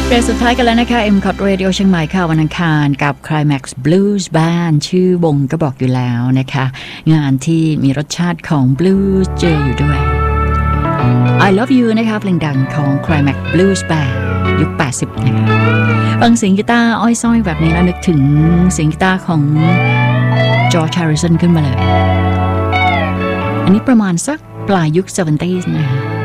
เบรกสุดท้ายกันแล้วนะคะ M-COT Radio เชียงใหม่ค่ะวันอังคารกับ Climax Blues Band ชื่อวงก็บอกอยู่แล้วนะคะงานที่มีรสชาติของ Blues เจออยู่ด้วย I Love You นะคะเพลงดังของ Climax Blues Band ยุค 80 นะคะฟังเสียงกีตาร์อ้อยส้อยแบบนี้แล้วนึกถึงเสียงกีตาร์ของ George Harrison ขึ้นมาเลยอันนี้ประมาณสักปลายยุค 70s นะคะ